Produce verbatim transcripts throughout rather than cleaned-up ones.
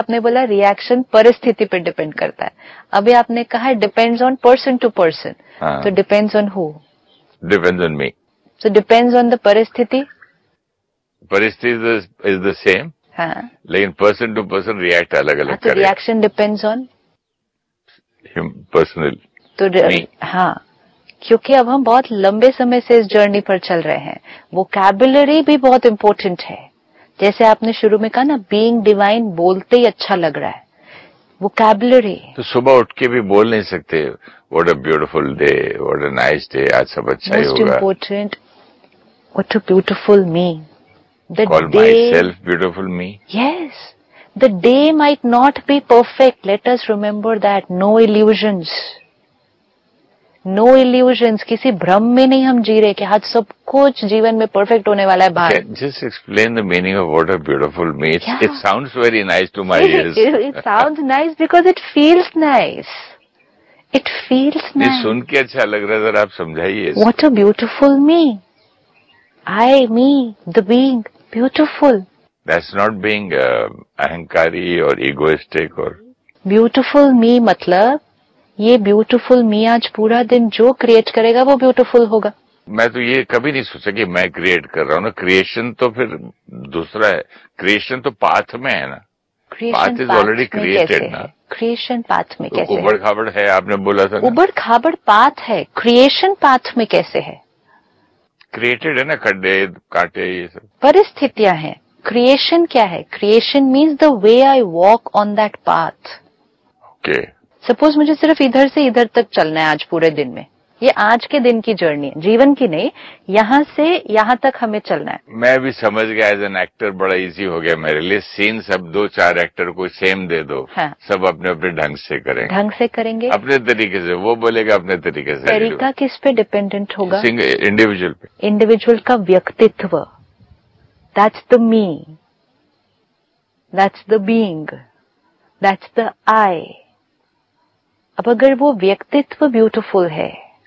आपने बोला रिएक्शन परिस्थिति पे डिपेंड करता है, अभी आपने कहा है depends on person to person, तो depends on who? Depends on me. So depends on the परिस्थिति। परिस्थिति इज द सेम, हाँ, लेकिन पर्सन टू पर्सन रिएक्ट अलग अलग तो रिएक्शन डिपेंड्स ऑन पर्सनल। तो हाँ, क्योंकि अब हम बहुत लंबे समय से इस जर्नी पर चल रहे हैं, वोकैबुलरी भी बहुत इंपॉर्टेंट है। जैसे आपने शुरू में कहा ना, बीइंग डिवाइन बोलते ही अच्छा लग रहा है, वोकैबुलरी। तो सुबह उठ के भी बोल नहीं सकते what a beautiful day, what a nice day, आज सब अच्छा ही होगा। Most important, what a beautiful me, the call myself beautiful me. Yes, the day might not be perfect, let us remember that. No illusions, no illusions, किसी भ्रम में नहीं हम जी रहे कि आज सब कुछ जीवन में परफेक्ट होने वाला है बाहर। Just explain the meaning of what a beautiful me. It sounds very nice to my years. It sounds nice because it feels nice, it feels nice. सुन के अच्छा लग रहा है, जरा आप समझाइए। What a beautiful me, I me the being beautiful. That's not being अहंकारी और इगोइस्टिक। और ब्यूटीफुल मी मतलब ये ब्यूटीफुल मी आज पूरा दिन जो क्रिएट करेगा वो ब्यूटीफुल होगा। मैं तो ये कभी नहीं सोचा कि मैं क्रिएट कर रहा हूँ ना, क्रिएशन तो फिर दूसरा है, क्रिएशन तो पाथ में है ना, पाथ इज ऑलरेडी क्रिएटेड ना। क्रिएशन पाथ में कैसे? उबड़ खाबड़ है, आपने बोला था। उबड़ खाबड़ पाथ है, क्रिएशन पाथ में कैसे है? क्रिएटेड है ना, खड्डे कांटे ये सब परिस्थितियां हैं। क्रिएशन क्या है? Creation means the way I walk on that path. Okay, suppose मुझे सिर्फ इधर से इधर तक चलना है आज पूरे दिन में, ये आज के दिन की जर्नी है, जीवन की नहीं, यहाँ से यहाँ तक हमें चलना है। मैं भी समझ गया, एज एन एक्टर बड़ा इजी हो गया मेरे लिए। सीन सब दो चार एक्टर को सेम दे दो, हाँ। सब अपने अपने ढंग से करेंगे, ढंग से करेंगे, अपने तरीके से, वो बोलेगा अपने तरीके से। तरीका किस पे डिपेंडेंट होगा? इंडिविजुअल पे, इंडिविजुअल का व्यक्तित्व। That's the me, that's the being, that's the आई। अब अगर वो व्यक्तित्व ब्यूटीफुल है,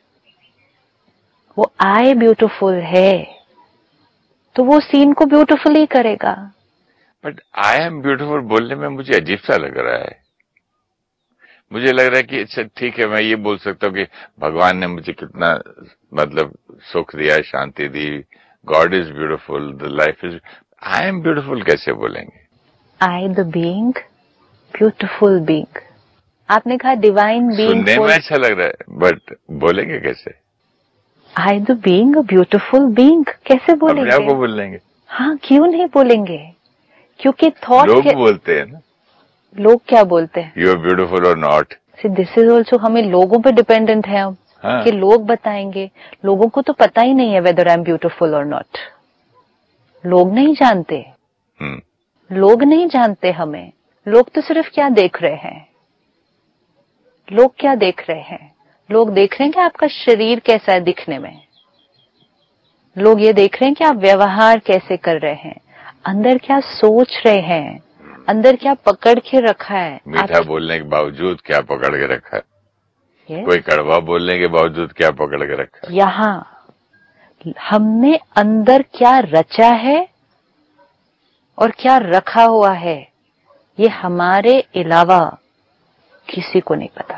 वो आई ब्यूटीफुल है, तो वो सीन को ब्यूटीफुल ही करेगा। बट आई एम ब्यूटीफुल बोलने में मुझे अजीब सा लग रहा है। मुझे लग रहा है कि अच्छा ठीक है, मैं ये बोल सकता हूँ कि भगवान ने मुझे कितना मतलब सुख दिया, शांति दी, God is beautiful, the life is. I am beautiful कैसे बोलेंगे? I the being, beautiful being. आपने कहा डिवाइन बीइंग। सुनने में अच्छा लग रहा है, बट बोलेंगे कैसे? I the being a beautiful being कैसे बोलेंगे? अपने आप को बोल लेंगे। हाँ, क्यों नहीं बोलेंगे? क्योंकि थॉट लोग बोलते हैं ना। लोग क्या बोलते हैं? यू आर ब्यूटीफुल और not. See this is also, हमें लोगों पे डिपेंडेंट है हम, हाँ। कि लोग बताएंगे। लोगों को तो पता ही नहीं है वेदर आई एम ब्यूटीफुल और नॉट। लोग नहीं जानते, लोग नहीं जानते हमें। लोग तो सिर्फ क्या देख रहे हैं? लोग क्या देख रहे हैं? लोग देख रहे हैं कि आपका शरीर कैसा है दिखने में। लोग ये देख रहे हैं कि आप व्यवहार कैसे कर रहे हैं, अंदर क्या सोच रहे हैं, अंदर क्या पकड़ के रखा है। मीठा आप... बोलने के बावजूद क्या पकड़ के रखा है, yes? कोई कड़वा बोलने के बावजूद क्या पकड़ के रखा है। यहाँ हमने अंदर क्या रचा है और क्या रखा हुआ है, ये हमारे अलावा किसी को नहीं पता,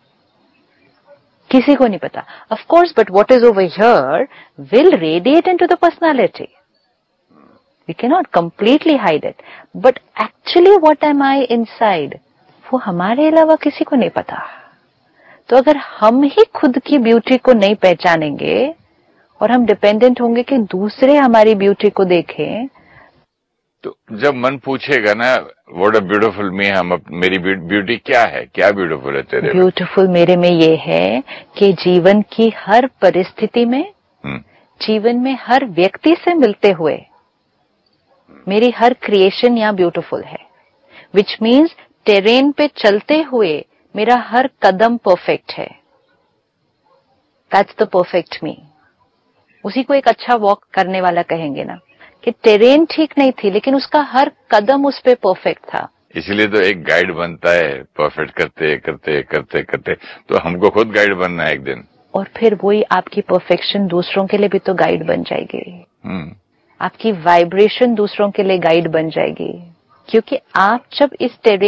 किसी को नहीं पता। Of course, but what is over here will radiate into the personality. We can not completely hide it, but actually what am I inside, वो हमारे अलावा किसी को नहीं पता। तो अगर हम ही खुद की ब्यूटी को नहीं पहचानेंगे और हम डिपेंडेंट होंगे कि दूसरे हमारी ब्यूटी को देखें, तो जब मन पूछेगा ना व्हाट अ ब्यूटीफुल मी, हम मेरी ब्यूटी क्या है, क्या ब्यूटीफुल है तेरे? ब्यूटीफुल मेरे में ये है कि जीवन की हर परिस्थिति में, जीवन में हर व्यक्ति से मिलते हुए मेरी हर क्रिएशन यहाँ ब्यूटीफुल है। विच मीन्स टेरेन पे चलते हुए मेरा हर कदम परफेक्ट है। दैट्स द परफेक्ट मी। उसी को एक अच्छा वॉक करने वाला कहेंगे ना, कि टेरेन ठीक नहीं थी लेकिन उसका हर कदम उस पे परफेक्ट था। इसलिए तो एक गाइड बनता है, परफेक्ट करते करते करते करते, तो हमको खुद गाइड बनना है एक दिन। और फिर वही आपकी परफेक्शन दूसरों के लिए भी तो गाइड बन जाएगी। आपकी वाइब्रेशन दूसरों के लिए गाइड बन जाएगी, क्योंकि आप जब इस टेरेन